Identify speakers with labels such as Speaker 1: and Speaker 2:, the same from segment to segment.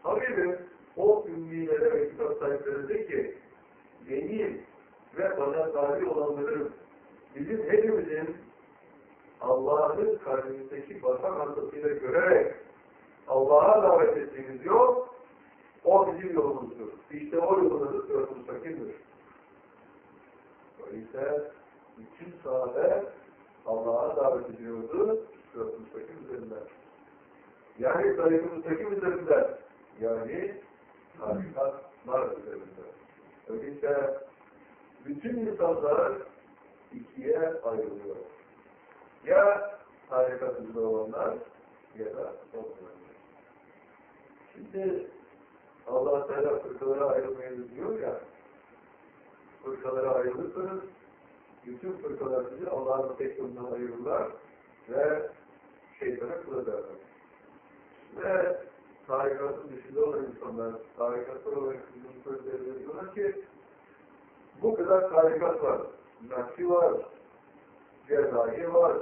Speaker 1: Habibim o ümmilere ve kitap sahipleri de ki benim ve bana tabi olanların bizim hepimizin Allah'ın kalbimizdeki basan anlatıyla görerek Allah'a davet ettiğimiz yol o bizim yolumuzdur. İşte o yolumuzdur, sırat-ı müstakimdir. Öyleyse bütün sahabe Allah'a davet ediyordu, sırat-ı müstakim üzerinden. Yani sırat-ı müstakim üzerinden. Yani tarikatlar üzerinden. Öyleyse bütün insanlar ikiye ayrılıyor. Ya tarikat üzere olanlar ya da olmayanlar. Şimdi Allah Teala fırkalara ayrılmayınız diyor ya, fırkalara ayrılırsanız bütün fırkalar sizi Allah'ın tek yolundan ayırırlar ve şeytana kılacaklar. Ve tarikatın dışında olan insanlar, tarikatlar olan insanlar diyorlar ki bu kadar tarikat var. Nakşi var, Cezayir var,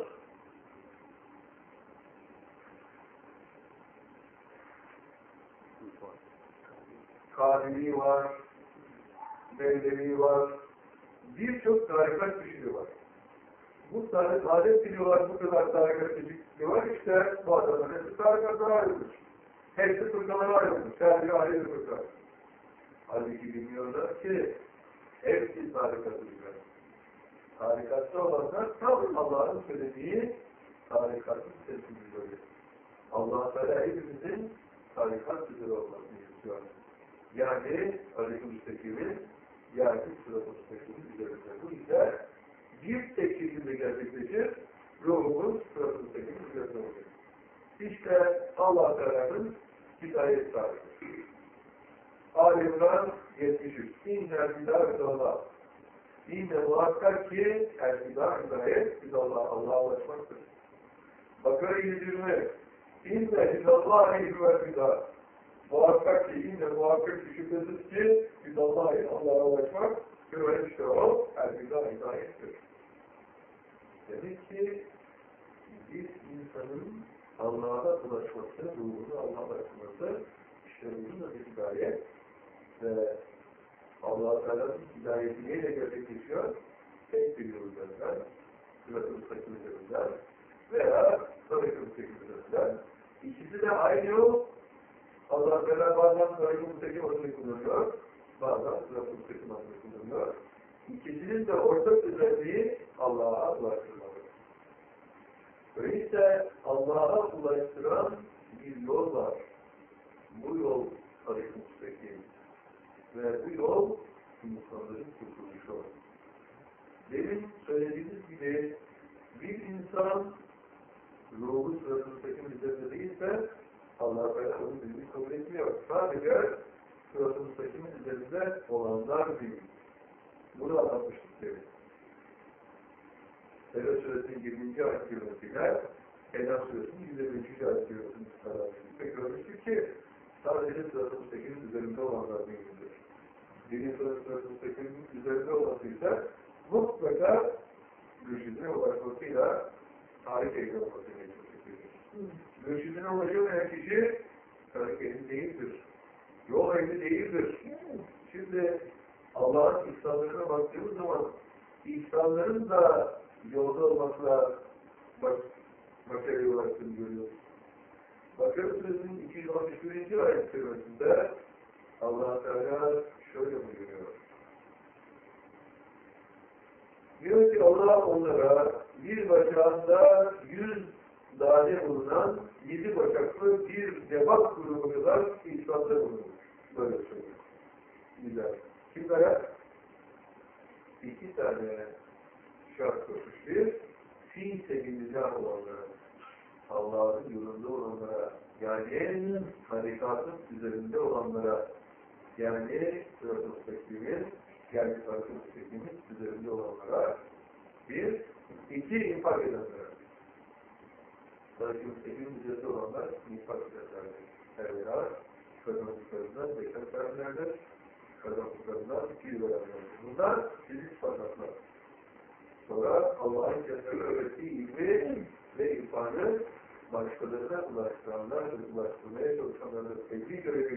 Speaker 1: Kadiri var, Mevlevi var, birçok tarikat çeşidi var. Bu adet biliyorlar, bu kadar tarikat çeşidi var, işte bu adamların hepsi tarikatlara ayrılmış. Hepsi fırkalara ayrılmış, her biri ayrı bir fırka. Halbuki bilmiyorlar ki hepsi tarikatı biliyor. Tarikatta olanlar tam Allah'ın söylediği tarikatın sesini görüyor. Allah Teala hepimizin tarikat üzere olmasını istiyor. Yani Aleyhi Müstakim'in yani Sırat-ı Müstakim'in üzerinde. Bu ise bir tek şekilde gerçekleşir, ruhumuz Sırat-ı Müstakim'in üzerinde olur. İşte Allah Teala'nın hidayet tarifi. Alimran 73. İnnel hidayet Allah. İnne muhakkak ki hidayet biz Allah'a ulaşmaktır. Bakara 120. İnne hidallâhi hüvel muhakkak ki inne muhakkak ki şüphesiz ki Allah'a ulaşmak hüvel işte o hidayettir. Demek ki bir insanın Allah'a ulaşması, ruhunu Allah'a ulaşması işte ruhun da bir hidayet ve Allah-u Teala'nın hidayeti neyle gerçekleşiyor? Tek bir yol üzerinden, Sırat-ı Müstakim üzerinden veya Sırat-ı Müstakim üzerinden. İkisi de aynı yol. Allah-u Teala bazen Sırat-ı Müstakim adını kullanıyor, bazen Sırat-ı Müstakim adını kullanıyor. İkisinin de ortak özelliği Allah'a ulaştırmalı. Öyleyse Allah'a ulaştıran bir yol var. Bu yol Sırat-ı Müstakim. Ve bu yol insanların kurtuluşu. Demin söylediğimiz gibi bir insan ruhu Sırat-ı Müstakim üzerinde değilse Allah-u Teala onun bildiğini kabul etmiyor. Sadece Sırat-ı Müstakim'in üzerinde olanlar değil. Bunu anlatmıştık demin. Tevbe Suresinin 20. ayet kelimesiyle Enam Suresinin 153. ayet kelimesini ve görmüştük ki sadece Sırat-ı Müstakim'in üzerinde olanlar değildir. Birinci Sırat-ı Müstakim'in üzerinde olmasıysa mutlaka mürşidine ulaşmasıyla tarih eylemi olmasıyla gerçekleşir. Mürşidine ulaşamayan kişi tarih ehli değildir. Yol ehli değildir. Şimdi Allah'ın ihsanlarına baktığımız zaman ihsanların da yolda olmasına başarıya ulaştığını görüyoruz. Bakara Suresinin 261. ayet kelimesinde Allah Teala şöyle buyuruyor. Diyor ki Allah onlara bir bacağında 100 tane bulunan 7 bacaklı bir debat grubu kadar ihsanda bulunmuş. Böyle söylüyor. Güzel. Kimlere? 2 tane şart koşmuş. Bir, fi sebilillah olanlara, Allah'ın yolunda olanlara, yani tarikatın üzerinde olanlara, yani Sırat-ı Müstakim'in, yani Sırat-ı Müstakim'in üzerinde olanlara, bir, iki, infak edenlere. Sırat-ı Müstakim'in üzerinde olanlar infak edenlerdir. Evvela, kazandıklarından zekat verenlerdir, kazandıklarından fikir verenlerdir. Bunlar fizik sıfatlar. Sonra Allah'ın kendine öğrettiği ilmi ve irfanı başkalarına ulaştıranlar ve ulaştırmaya çalışanların tebrik görevi